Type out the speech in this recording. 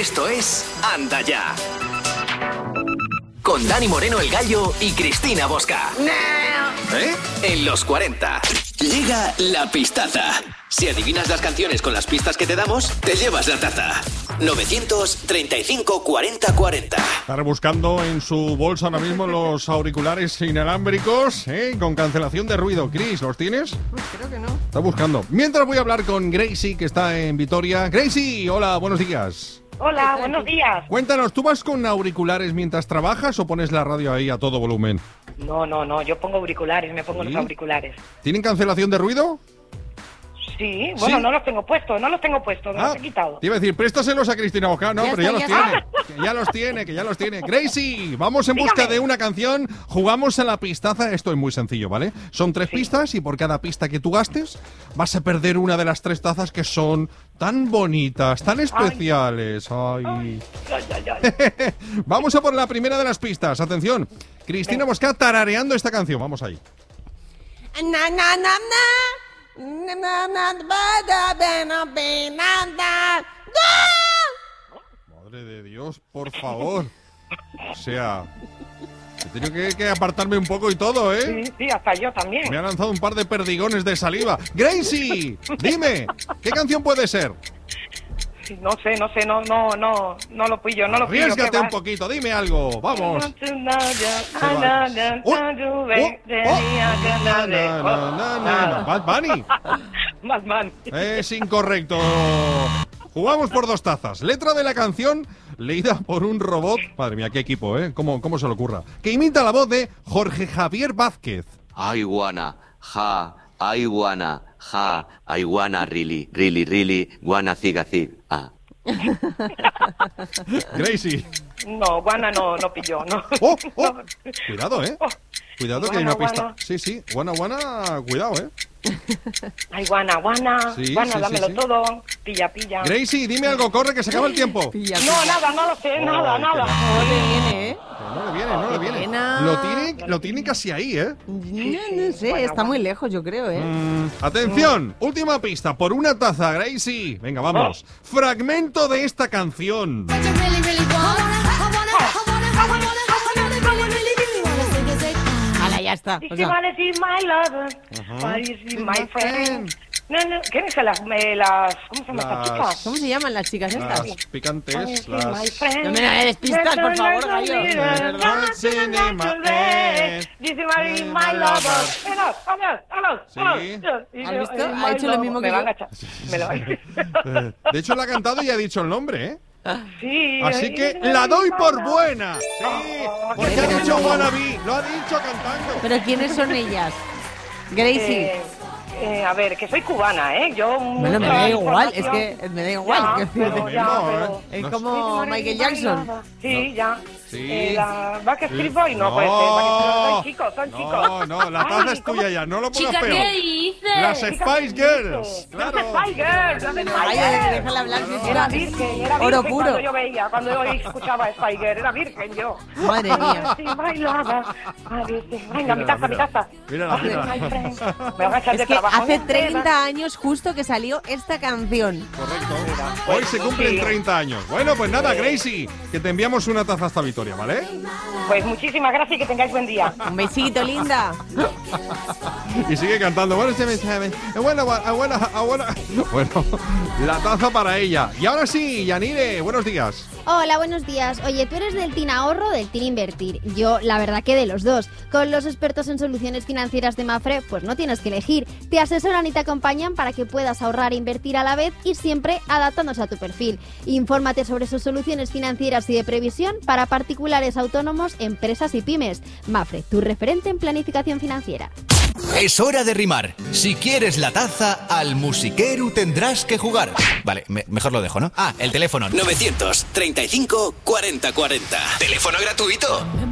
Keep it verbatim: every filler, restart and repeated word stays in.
Esto es Anda Ya. Con Dani Moreno el Gallo y Cristina Bosca. ¿Eh? En los cuarenta. Llega la pistaza. Si adivinas las canciones con las pistas que te damos, te llevas la taza. novecientos treinta y cinco cuarenta cuarenta. Estar buscando en su bolsa ahora mismo los auriculares inalámbricos, ¿eh? Con cancelación de ruido. Cris, ¿los tienes? Pues creo que no. Está buscando. Mientras voy a hablar con Gracie, que está en Vitoria. Gracie, hola, buenos días. Hola, buenos días. Cuéntanos, ¿tú vas con auriculares mientras trabajas o pones la radio ahí a todo volumen? No, no, no, yo pongo auriculares, me pongo ¿Sí? los auriculares. ¿Tienen cancelación de ruido? Sí, bueno, ¿Sí? no los tengo puestos, no los tengo puestos, me Ah, los he quitado. te iba a decir, préstaselos a Cristina Bosca. No, Ya pero está, ya los ya tiene. está. Que ya los tiene, que ya los tiene. Gracie, vamos en busca Dígame. de una canción. Jugamos a la pistaza. Esto es muy sencillo, ¿vale? Son tres Sí. pistas y por cada pista que tú gastes vas a perder una de las tres tazas que son tan bonitas, tan especiales. Ay. Ay, ay, ay. Vamos a por la primera de las pistas. Atención. Cristina Bosca tarareando esta canción. Vamos ahí. Na, na, na, na. Na, na, na, ba, da, be, na, be, na, da. ¡No! Madre de Dios, por favor. O sea, he tenido que, que apartarme un poco y todo, ¿eh? Sí, sí, hasta yo también. Me ha lanzado un par de perdigones de saliva. Gracie, dime, ¿qué canción puede ser? Sí, no sé, no sé, no, no, no, no lo pillo, no lo pillo. Arriésgate ¿qué un va? poquito, dime algo, vamos. Oh, Oh, Na, na, na, na. Bad Bunny. Batman. Es incorrecto. Jugamos por dos tazas. Letra de la canción leída por un robot. Madre mía, qué equipo, ¿eh? ¿Cómo, cómo se le ocurra? Que imita la voz de Jorge Javier Vázquez. I wanna, ja, I wanna, ja, I wanna really, really, really, wanna ziga zig. Ah. Gracie. No, guana no, no pilló, no. Oh, oh. No. Cuidado, ¿eh? Oh. Cuidado que hay Guana, una pista. guana. Sí, sí. Guana, guana. Cuidado, ¿eh? Ay, guana, guana, Sí, guana, sí, dámelo sí, sí. todo, pilla, pilla. Gracie, dime algo. Corre, que se acaba el tiempo. Pilla, No, pilla. nada, no lo sé, nada, Ay, nada. No le viene, ¿eh? Que no le viene, no le viene. pena. Lo tiene, lo tiene casi ahí, ¿eh? No, no sé, Bueno, está bueno. muy lejos, yo creo, ¿eh? Mm, atención, última pista. Por una taza, Gracie. Venga, vamos. Fragmento de esta canción. Hala, ya está. If O you sea, wanna see my lover, why you see my friend. No, no, ¿qué dicen las, me, las, ¿cómo se llaman estas Las- chicas? ¿cómo se llaman las chicas estas? Las picantes, Why you see my las... friend. No me la despistas, por favor, gallo. Dice my, my lover. Vámonos, vámonos, vámonos, Sí. vámonos. Y ¿Has yo, visto? eh, Ha my hecho lo lover. mismo que Me va a yo. agachar. Me lo va a... De hecho, la ha cantado y ha dicho el nombre, ¿eh? Sí. Así que eh, la doy my por lover. buena. Sí, Oh, porque qué ha dicho bueno. wannabe. Lo ha dicho cantando. ¿Pero quiénes son ellas? Gracie. Eh, eh, a ver, que soy cubana, ¿eh? Yo Bueno, me mucha da igual, es información- que me da igual. Ya, quiero pero decirte. ya, No, pero- ¿eh? Es No como Michael Jackson. Sí, ya. Sí. Eh, la Backstreet Boy no, No. puede ser. Backstreet Boy, son chicos, son chicos. No, no, la taza Ay, es ¿cómo? tuya ya. No lo pongas Chica, peor. ¿qué dices? Las Chicas, Spice ¿qué Girls. dices? Claro. Las Spice Girls, las Spice Ay, Girls. déjala hablar, si es Era que- virgen, era Oro virgen puro. cuando yo veía, cuando yo escuchaba Spice Girls, era virgen yo. Madre mía. Sí, bailaba. Ay, virgen. Venga, mi taza, mi mira. taza. Mírala, Ay, mírala. my friend. Me voy a agachar Es de que trabajo. hace treinta años justo que salió esta canción. Correcto. pues, Hoy se cumplen sí. treinta años. Bueno, pues nada, Gracie, que te enviamos una taza hasta Vitoria, ¿vale? Pues muchísimas gracias y que tengáis buen día. Un besito, linda. Y sigue cantando. Bueno, se me sabe. Bueno, bueno, bueno, bueno. Bueno, la taza para ella. Y ahora sí, Yanire, buenos días. Hola, buenos días. Oye, ¿tú eres del Team Ahorro o del Team Invertir? Yo, la verdad que de los dos. Con los expertos en soluciones financieras de Mafre, pues no tienes que elegir. Te asesoran y te acompañan para que puedas ahorrar e invertir a la vez y siempre adaptándose a tu perfil. Infórmate sobre sus soluciones financieras y de previsión para particulares, autónomos, empresas y pymes. Mafre, tu referente en planificación financiera. Es hora de rimar. Si quieres la taza, al musiquero tendrás que jugar. Vale, me- mejor lo dejo, ¿no? Ah, el teléfono. novecientos treinta y cinco cuarenta cuarenta. Teléfono gratuito.